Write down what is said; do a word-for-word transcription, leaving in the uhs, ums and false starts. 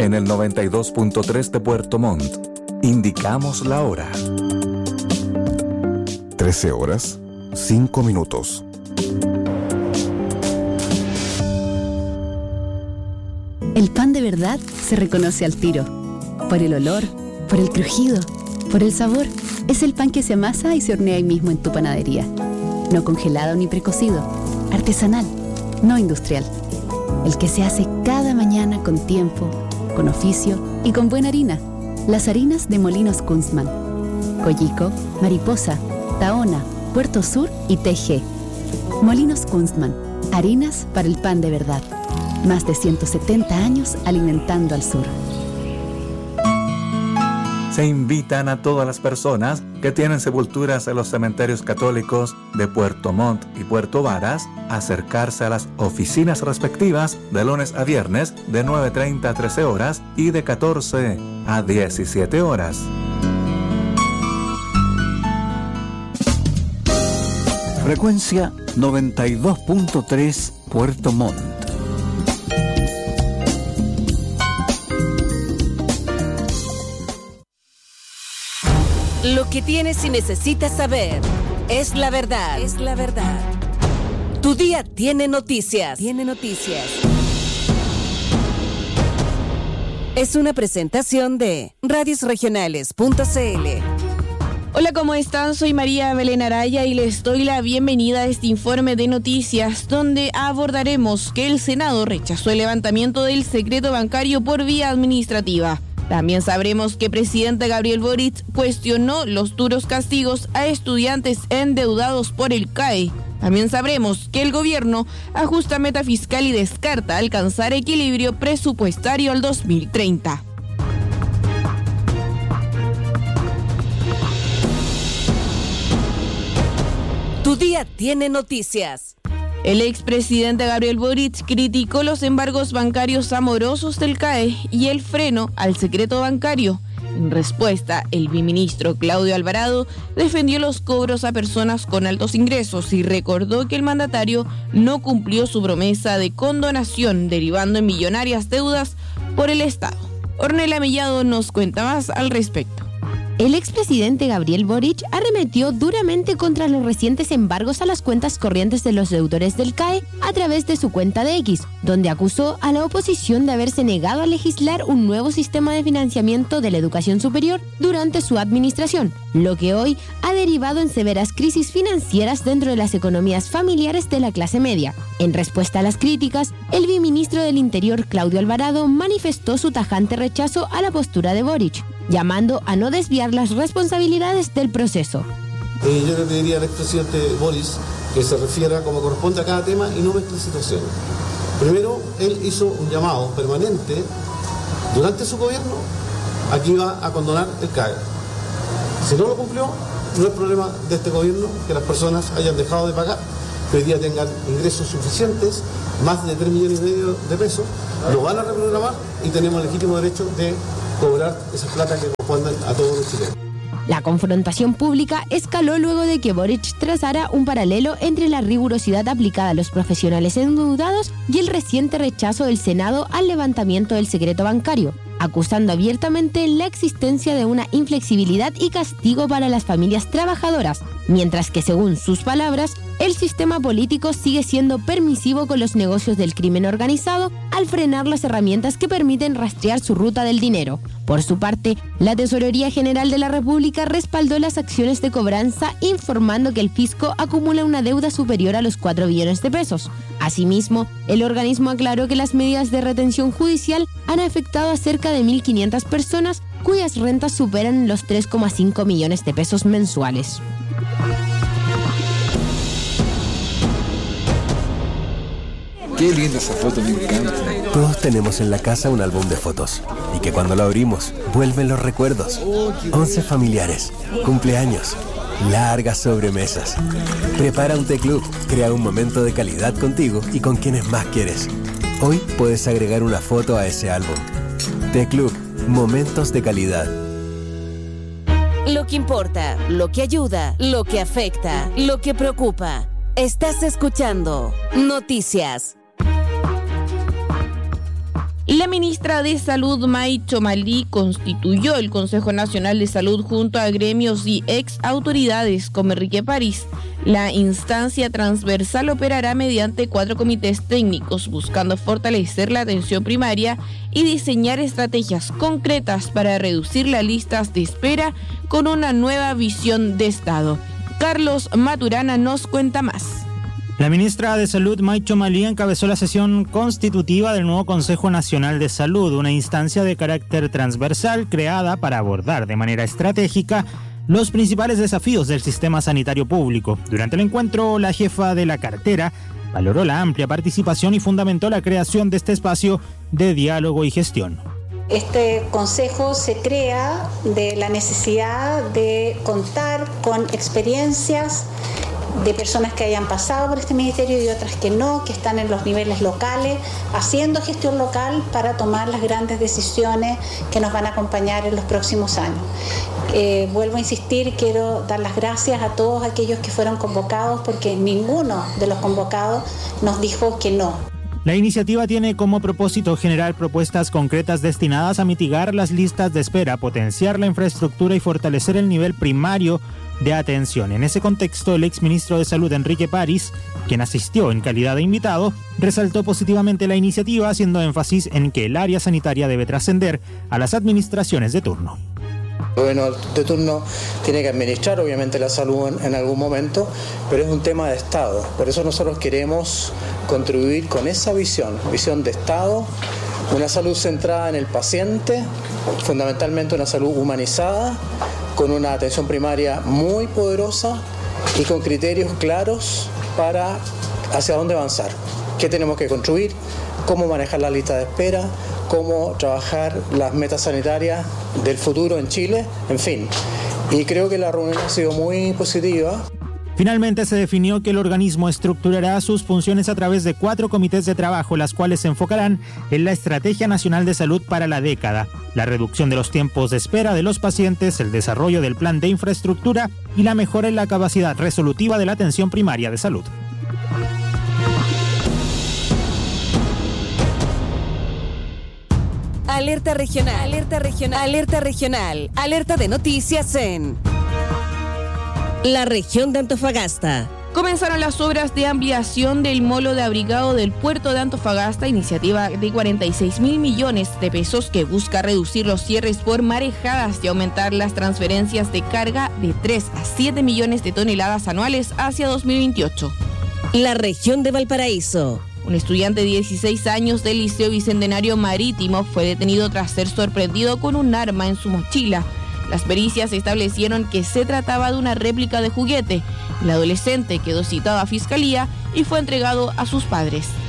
en el noventa y dos punto tres de Puerto Montt. Indicamos la hora. trece horas, cinco minutos. El pan de verdad se reconoce al tiro. Por el olor, por el crujido, por el sabor. Es el pan que se amasa y se hornea ahí mismo en tu panadería. No congelado ni precocido. Artesanal, no industrial. El que se hace cada mañana con tiempo, con oficio y con buena harina. Las harinas de Molinos Kunstmann. Coyico, Mariposa, Tahona, Puerto Sur y T G. Molinos Kunstmann. Harinas para el pan de verdad. Más de ciento setenta años alimentando al sur. Se invitan a todas las personas que tienen sepulturas en los cementerios católicos de Puerto Montt y Puerto Varas a acercarse a las oficinas respectivas de lunes a viernes de nueve treinta a trece horas y de catorce a diecisiete horas. Frecuencia noventa y dos punto tres Puerto Montt. Lo que tienes y necesitas saber es la verdad. Es la verdad. Tu día tiene noticias. Tiene noticias. Es una presentación de radios regionales punto c l. Hola, ¿cómo están? Soy María Belén Araya y les doy la bienvenida a este informe de noticias donde abordaremos que el Senado rechazó el levantamiento del secreto bancario por vía administrativa. También sabremos que presidente Gabriel Boric cuestionó los duros castigos a estudiantes endeudados por el C A E. También sabremos que el gobierno ajusta meta fiscal y descarta alcanzar equilibrio presupuestario al dos mil treinta. Tu día tiene noticias. El expresidente Gabriel Boric criticó los embargos bancarios amorosos del C A E y el freno al secreto bancario. En respuesta, el viceministro Claudio Alvarado defendió los cobros a personas con altos ingresos y recordó que el mandatario no cumplió su promesa de condonación, derivando en millonarias deudas por el Estado. Ornella Mellado nos cuenta más al respecto. El expresidente Gabriel Boric arremetió duramente contra los recientes embargos a las cuentas corrientes de los deudores del C A E a través de su cuenta de X, donde acusó a la oposición de haberse negado a legislar un nuevo sistema de financiamiento de la educación superior durante su administración, lo que hoy ha derivado en severas crisis financieras dentro de las economías familiares de la clase media. En respuesta a las críticas, el viceministro del Interior, Claudio Alvarado, manifestó su tajante rechazo a la postura de Boric, llamando a no desviar las responsabilidades del proceso. Eh, yo le pediría al expresidente Boris que se refiera como corresponde a cada tema y no mezcle situaciones. Primero, él hizo un llamado permanente durante su gobierno a que iba a condonar el C A E. Si no lo cumplió, no es problema de este gobierno que las personas hayan dejado de pagar, que hoy día tengan ingresos suficientes, más de tres millones y medio de pesos, lo van a reprogramar y tenemos el legítimo derecho de cobrar esas plata que corresponden a todos los chilenos. La confrontación pública escaló luego de que Boric trazara un paralelo entre la rigurosidad aplicada a los profesionales endeudados y el reciente rechazo del Senado al levantamiento del secreto bancario, acusando abiertamente la existencia de una inflexibilidad y castigo para las familias trabajadoras, mientras que, según sus palabras, el sistema político sigue siendo permisivo con los negocios del crimen organizado al frenar las herramientas que permiten rastrear su ruta del dinero. Por su parte, la Tesorería General de la República respaldó las acciones de cobranza, informando que el fisco acumula una deuda superior a los cuatro billones de pesos. Asimismo, el organismo aclaró que las medidas de retención judicial han afectado a cerca de mil quinientas personas cuyas rentas superan los tres coma cinco millones de pesos mensuales. Qué linda esa foto, me encanta. Todos tenemos en la casa un álbum de fotos y que cuando lo abrimos vuelven los recuerdos. Once familiares, cumpleaños, largas sobremesas. Prepara un T-Club, crea un momento de calidad contigo y con quienes más quieres. Hoy puedes agregar una foto a ese álbum. T-Club, momentos de calidad. Lo que importa, lo que ayuda, lo que afecta, lo que preocupa. Estás escuchando Noticias. La ministra de Salud, May Chomalí, constituyó el Consejo Nacional de Salud junto a gremios y ex autoridades como Enrique París. La instancia transversal operará mediante cuatro comités técnicos, buscando fortalecer la atención primaria y diseñar estrategias concretas para reducir las listas de espera con una nueva visión de Estado. Carlos Maturana nos cuenta más. La ministra de Salud, May Chomalí, encabezó la sesión constitutiva del nuevo Consejo Nacional de Salud, una instancia de carácter transversal creada para abordar de manera estratégica los principales desafíos del sistema sanitario público. Durante el encuentro, la jefa de la cartera valoró la amplia participación y fundamentó la creación de este espacio de diálogo y gestión. Este consejo se crea de la necesidad de contar con experiencias de personas que hayan pasado por este ministerio y otras que no, que están en los niveles locales, haciendo gestión local para tomar las grandes decisiones que nos van a acompañar en los próximos años. Eh, vuelvo a insistir, quiero dar las gracias a todos aquellos que fueron convocados, porque ninguno de los convocados nos dijo que no. La iniciativa tiene como propósito generar propuestas concretas destinadas a mitigar las listas de espera, potenciar la infraestructura y fortalecer el nivel primario de atención. En ese contexto, el exministro de Salud, Enrique París, quien asistió en calidad de invitado, resaltó positivamente la iniciativa, haciendo énfasis en que el área sanitaria debe trascender a las administraciones de turno. El gobierno de turno tiene que administrar obviamente la salud en, en algún momento, pero es un tema de Estado. Por eso nosotros queremos contribuir con esa visión, visión de Estado, una salud centrada en el paciente, fundamentalmente una salud humanizada, con una atención primaria muy poderosa y con criterios claros para hacia dónde avanzar, qué tenemos que construir, cómo manejar la lista de espera, cómo trabajar las metas sanitarias del futuro en Chile, en fin. Y creo que la reunión ha sido muy positiva. Finalmente se definió que el organismo estructurará sus funciones a través de cuatro comités de trabajo, las cuales se enfocarán en la Estrategia Nacional de Salud para la década, la reducción de los tiempos de espera de los pacientes, el desarrollo del plan de infraestructura y la mejora en la capacidad resolutiva de la atención primaria de salud. Alerta regional, alerta regional, alerta regional, alerta de noticias en la región de Antofagasta. Comenzaron las obras de ampliación del molo de abrigado del puerto de Antofagasta, iniciativa de cuarenta y seis mil millones de pesos que busca reducir los cierres por marejadas y aumentar las transferencias de carga de tres a siete millones de toneladas anuales hacia dos mil veintiocho. La región de Valparaíso. Un estudiante de dieciséis años del Liceo Bicentenario Marítimo fue detenido tras ser sorprendido con un arma en su mochila. Las pericias establecieron que se trataba de una réplica de juguete. El adolescente quedó citado a fiscalía y fue entregado a sus padres.